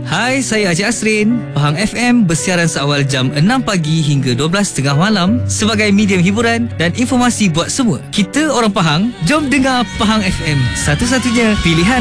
Hai, saya Haji Asrin. Pahang FM bersiaran seawal jam 6 pagi hingga 12.30 malam sebagai medium hiburan dan informasi buat semua. Kita orang Pahang, jom dengar Pahang FM. Satu-satunya pilihan